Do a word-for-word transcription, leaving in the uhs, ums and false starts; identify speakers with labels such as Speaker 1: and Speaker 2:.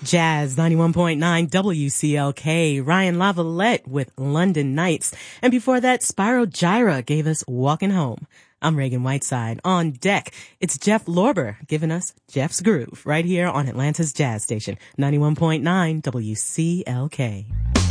Speaker 1: Jazz ninety-one point nine W C L K, Ryan Lavalette with London Nights. And before that, Spyro Gyra gave us Walking Home. I'm Reagan Whiteside. On deck, it's Jeff Lorber giving us Jeff's Groove right here on Atlanta's Jazz Station, ninety-one point nine W C L K.